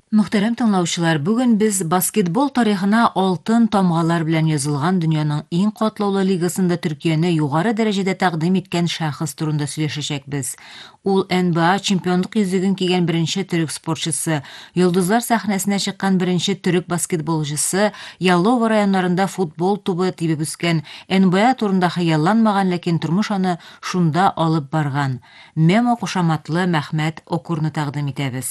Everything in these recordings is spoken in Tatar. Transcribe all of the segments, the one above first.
Мөхтәрәм тыңлаучылар, бүген без баскетбол тарихына алтын тамгалар белән язылган дөньяның иң катлаулы лигасында Төркияне югары дәрәҗәдә тәкъдим иткән шәхес турында сөйләшәчәкбез. Ул НБА чемпионлык йөзеген кигән беренче төрек спортчысы, йолдызлар сәхнәсенә чыккан беренче төрек баскетболчысы, Ялова районнарында футбол тубы тибеп үскән, НБА турында хыялланмаган, ләкин тормыш аны шунда алып барган. Мемо кушаматлы Мәхмәт Окурны тәкъдим итәбез.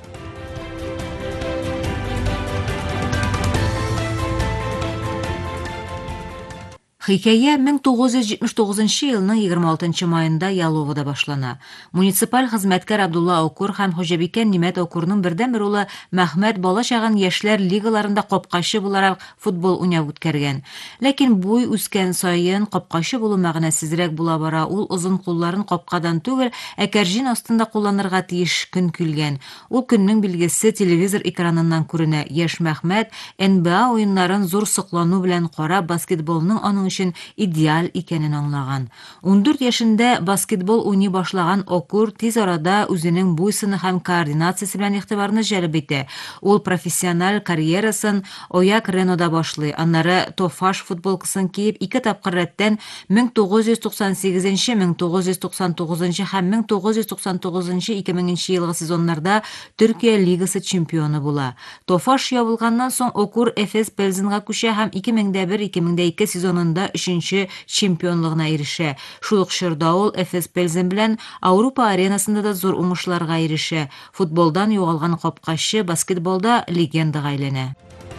Хикәя 1979 елның 26 маенда Яловада башлана. Муниципаль хезмәткәр Абдулла Окур һәм Хуҗабикә Нимәт Окурның бердән-бер улы Мәхмәт бала чагын яшьләр лигаларында капкачы буларак футбол уйнап үткәргән. Ләкин буй үскән саен капкачы булу мәгънәсезрәк була бара. Ул озын кулларын капкадан түгел, ә кәрҗин астында кулланырга тиеш көн килгән. Ул көннең билгесе телевизор экраныннан күренә. Яшь Мәхмәт НБА уеннарын зур соклану белән карап, баскетболның аның өчен идеаль икәнен аңлаган. 14 яшендә баскетбол уйный башлаган Окур тиз арада үзенең буй-сыны һәм координациясе белән игътибарны җәлеп итә. Ул профессиональ карьерасын Ояк Ренода башлый. Аннары Тофаш футболкасын киеп, 2 тапкыр рәттән 1998, 1999 һәм 1999-2000 елгы сезоннарда Төркия лигасы чемпионы була. Тофаш ябылганнан соң Окур Эфес Пелзенга күчә һәм 2001-2002 сезонында 3нче чемпионлыгына ирешә. Шул ук чорда ул Эфес Пелзен белән Ауропа аренасында да зур уңышларга ирешә. Футболдан югалган капкачы баскетболда легендага әйләнә.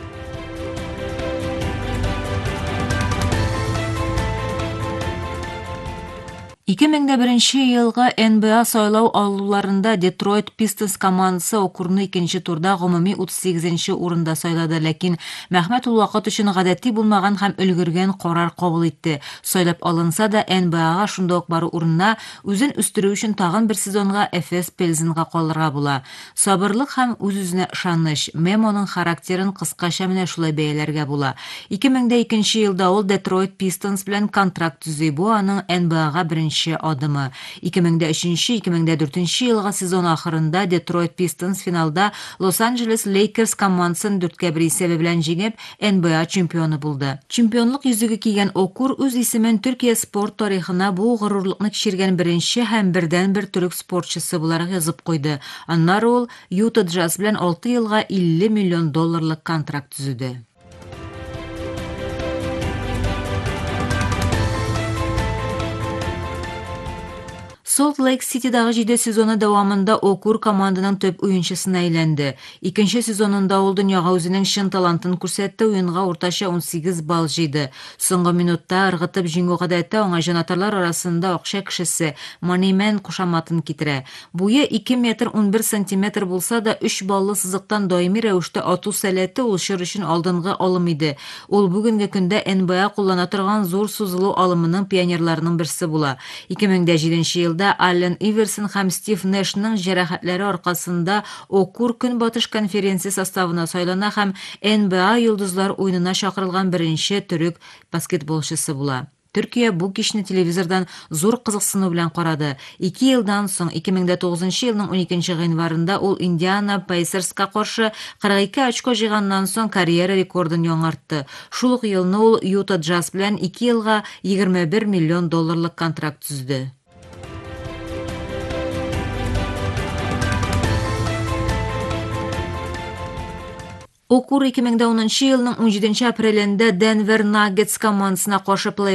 2001 елгы НБА сайлау алуларында Детройт Пистons командасы Окурны 2нче турда гомуми 38нче урында сайлады, ләкин Мәхмәт ул вакыт өчен гадәти булмаган һәм өлгергән карар кабул итте. Сайлап алынса да НБАга шунда ук бару урынына үзен үстерү өчен тагын бер сезонга Эфес Пелзенга калырга була. Сабырлык һәм үз-үзенә ышаныч Мемоның характерын кыскача менә шулай бәяләргә була. 2002 елда ул Детройт Pistons белән контракт төзи. Бу аның НБАга беренче адымы. 2003-2004 елгы сезон ахырында Детройт Pistons финалда Лос-Анджелес Лейкерс командасын 4-1 исәбе белән җиңеп, НБА чемпионы булды. Чемпионлык йөзеге кигән Окур үз исемен Төркия спорт тарихына бу горурлыкны кичергән беренче һәм бердән-бер төрек спортчысы буларак язып куйды. Аннары ул Юта Джаз белән 6 елга $50 миллион контракт төзеде. Солт Лейк Ситидагы 7 сезоны дәвамында Окур команданың төп уенчысына әйләнде. 2нче сезонында ул дөньяга үзенең чын талантын күрсәтте, уенга уртача 18 балл җыйды. Соңгы минутта ыргытып җиңү гадәттә аңа җанатарлар арасында акча кешесе Moneyman кушаматын китерә. Буе 2 метр 11 сантиметр булса да 3 баллы сызыктан даими рәвештә ату сәләте ул чор өчен алдынгы алым иде. Ул бүгенге көндә НБА куллана торган зур сузылу алымының пионерларының берсе була. 2007 елда Аллен Иверсон һәм Стив Нэшның җәрәхәтләре аркасында Окур Көнбатыш конференция составына сайлана һәм НБА йолдызлар уенына чакырылган беренче төрек баскетболчысы була. Төркия бу кичне телевизордан зур кызыксыну белән карады. 2 елдан соң 2009 елның 12 гыйнварында ул Индиана Пейсерска каршы 42 очко җыйганнан соң карьера рекордын яңартты. Шул ук елны ул Юта Джаз белән 2 елга $21 миллион контракт төзде. Окур 2010 елның 17 апрелендә Денвер Наггетс командасына каршы плей